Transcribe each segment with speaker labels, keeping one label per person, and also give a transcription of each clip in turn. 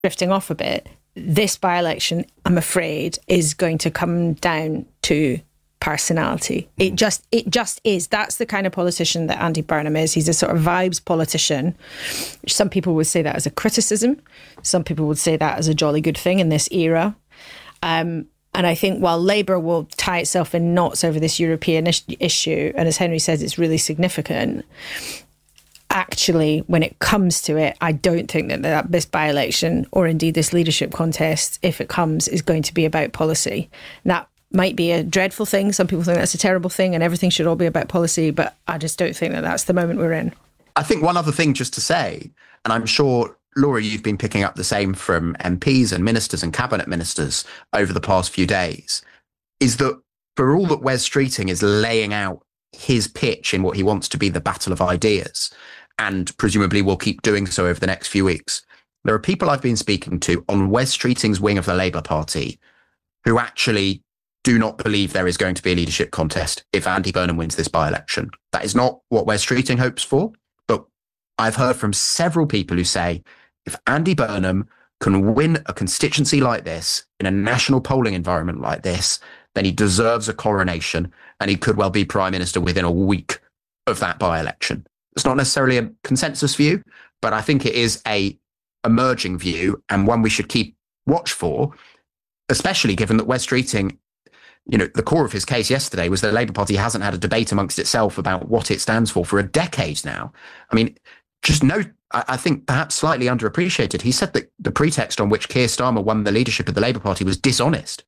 Speaker 1: drifting off a bit, this by-election, I'm afraid, is going to come down to personality. It just is. That's the kind of politician that Andy Burnham is. He's a sort of vibes politician. Some people would say that as a criticism. Some people would say that as a jolly good thing in this era. And I think while Labour will tie itself in knots over this European issue, and as Henry says, it's really significant, actually, when it comes to it, I don't think that this by-election, or indeed this leadership contest, if it comes, is going to be about policy. That might be a dreadful thing. Some people think that's a terrible thing and everything should all be about policy, but I just don't think that that's the moment we're in.
Speaker 2: I think one other thing just to say, and I'm sure, Laura, you've been picking up the same from MPs and ministers and cabinet ministers over the past few days, is that for all that Wes Streeting is laying out his pitch in what he wants to be the battle of ideas, and presumably will keep doing so over the next few weeks, there are people I've been speaking to on Wes Streeting's wing of the Labour Party who actually do not believe there is going to be a leadership contest if Andy Burnham wins this by-election. That is not what Wes Streeting hopes for, but I've heard from several people who say if Andy Burnham can win a constituency like this in a national polling environment like this, then he deserves a coronation and he could well be Prime Minister within a week of that by-election. It's not necessarily a consensus view, but I think it is a emerging view and one we should keep watch for, especially given that Wes Streeting, the core of his case yesterday was that the Labour Party hasn't had a debate amongst itself about what it stands for a decade now. I mean, I think perhaps slightly underappreciated, he said that the pretext on which Keir Starmer won the leadership of the Labour Party was dishonest.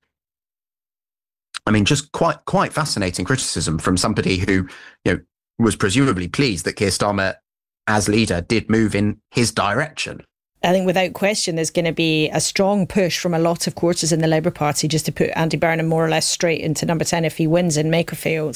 Speaker 2: I mean, just quite fascinating criticism from somebody who, was presumably pleased that Keir Starmer, as leader, did move in his direction.
Speaker 1: I think without question, there's going to be a strong push from a lot of quarters in the Labour Party just to put Andy Burnham more or less straight into number 10 if he wins in Makerfield.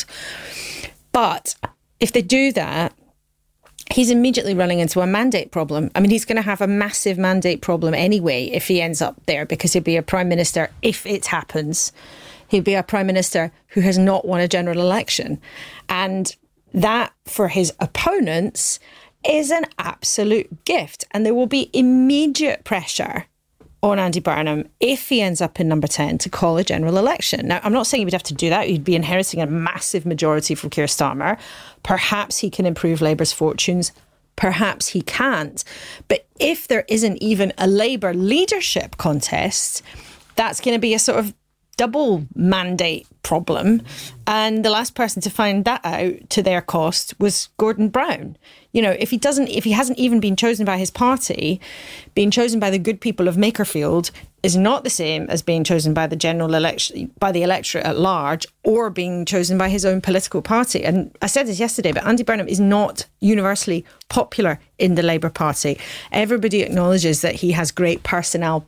Speaker 1: But if they do that, he's immediately running into a mandate problem. I mean, he's going to have a massive mandate problem anyway if he ends up there, because he'll be a Prime Minister, if it happens, he'll be a Prime Minister who has not won a general election. And that, for his opponents, is an absolute gift. And there will be immediate pressure on Andy Burnham if he ends up in number 10 to call a general election. Now, I'm not saying he would have to do that. He'd be inheriting a massive majority from Keir Starmer. Perhaps he can improve Labour's fortunes. Perhaps he can't. But if there isn't even a Labour leadership contest, that's going to be a sort of double mandate problem. And the last person to find that out to their cost was Gordon Brown. If he hasn't even been chosen by his party, being chosen by the good people of Makerfield is not the same as being chosen by the general election, by the electorate at large, or being chosen by his own political party. And I said this yesterday, but Andy Burnham is not universally popular in the Labour Party. Everybody acknowledges that he has great personal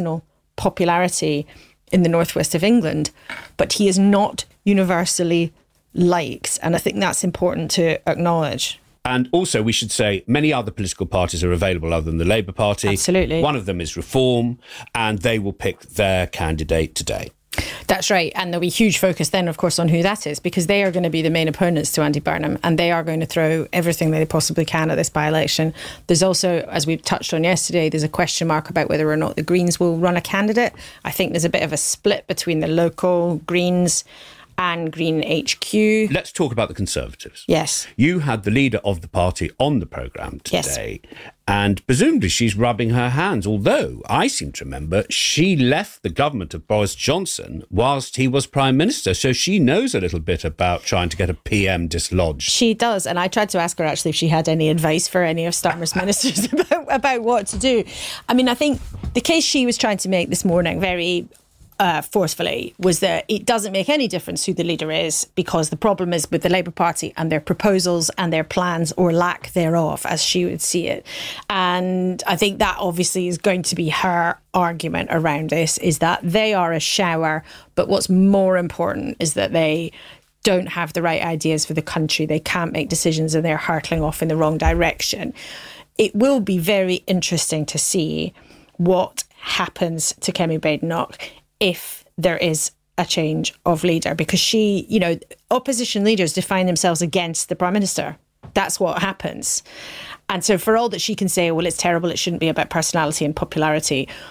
Speaker 1: popularity in the northwest of England, but he is not universally liked. And I think that's important to acknowledge.
Speaker 3: And also, we should say, many other political parties are available other than the Labour Party.
Speaker 1: Absolutely.
Speaker 3: One of them is Reform, and they will pick their candidate today.
Speaker 1: That's right. And there'll be huge focus then, of course, on who that is, because they are going to be the main opponents to Andy Burnham, and they are going to throw everything they possibly can at this by-election. There's also, as we touched on yesterday, there's a question mark about whether or not the Greens will run a candidate. I think there's a bit of a split between the local Greens and Green HQ.
Speaker 3: Let's talk about the Conservatives.
Speaker 1: Yes.
Speaker 3: You had the leader of the party on the programme today,
Speaker 1: yes,
Speaker 3: and presumably she's rubbing her hands, although I seem to remember she left the government of Boris Johnson whilst he was Prime Minister, so she knows a little bit about trying to get a PM dislodged.
Speaker 1: She does, and I tried to ask her actually if she had any advice for any of Starmer's ministers about what to do. I mean, I think the case she was trying to make this morning very forcefully was that it doesn't make any difference who the leader is, because the problem is with the Labour Party and their proposals and their plans, or lack thereof, as she would see it. And I think that obviously is going to be her argument around this, is that they are a shower, but what's more important is that they don't have the right ideas for the country. They can't make decisions and they're hurtling off in the wrong direction. It will be very interesting to see what happens to Kemi Badenoch if there is a change of leader, because opposition leaders define themselves against the Prime Minister. That's what happens. And so for all that she can say, well, it's terrible, it shouldn't be about personality and popularity,